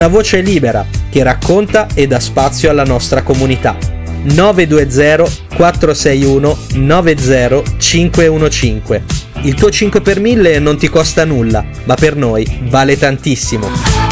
Una voce libera che racconta e dà spazio alla nostra comunità. 920 461 90515. Il tuo 5 per 1000 non ti costa nulla, ma per noi vale tantissimo.